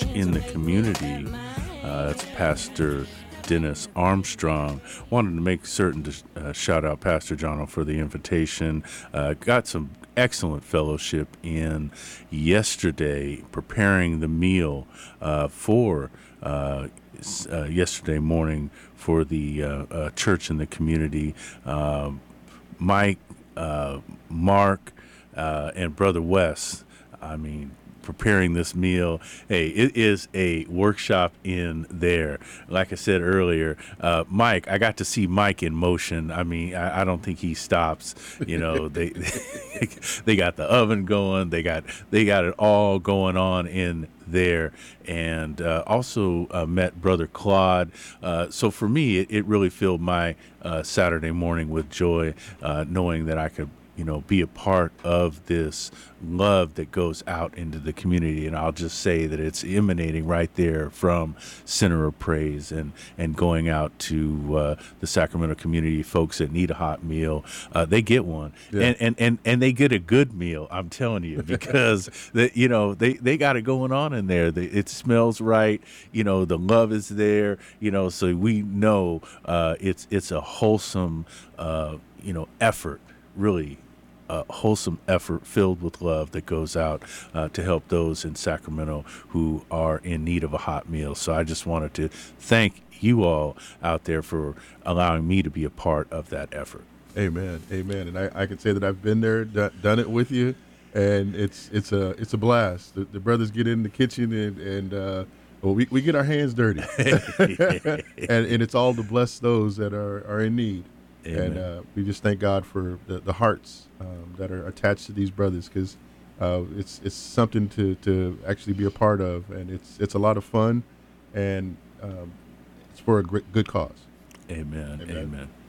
in the community. That's Pastor Dennis Armstrong. Wanted to make certain to shout out Pastor Jono for the invitation. Got some excellent fellowship in yesterday, preparing the meal for yesterday morning for the church and the community. Mike, Mark, and Brother Wes. I mean, preparing this meal. Hey, it is a workshop in there. Like I said earlier, Mike, I got to see Mike in motion. I mean, I don't think he stops. You know, they got the oven going. They got it all going on in there, and also met Brother Claude. So for me, it really filled my Saturday morning with joy, knowing that I could be a part of this love that goes out into the community. And I'll just say that it's emanating right there from Center of Praise and going out to the Sacramento community. Folks that need a hot meal, they get one. Yeah. And they get a good meal, I'm telling you, because they got it going on in there. It smells right. The love is there, so we know it's a wholesome effort, really wholesome effort filled with love that goes out to help those in Sacramento who are in need of a hot meal. So I just wanted to thank you all out there for allowing me to be a part of that effort. Amen. And I can say that I've been there, done it with you, and it's a blast. The brothers get in the kitchen and we get our hands dirty, and it's all to bless those that are in need. Amen. And we just thank God for the hearts that are attached to these brothers, because it's something to actually be a part of, and it's a lot of fun, and it's for a good cause. Amen.